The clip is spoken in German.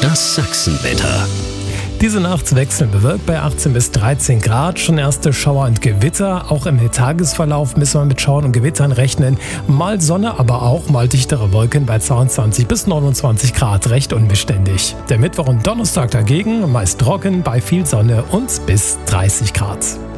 Das Sachsenwetter. Diese Nacht wechseln bewölkt bei 18 bis 13 Grad. Schon erste Schauer und Gewitter. Auch im Tagesverlauf müssen wir mit Schauern und Gewittern rechnen. Mal Sonne, aber auch mal dichtere Wolken bei 22 bis 29 Grad. Recht unbeständig. Der Mittwoch und Donnerstag dagegen meist trocken bei viel Sonne und bis 30 Grad.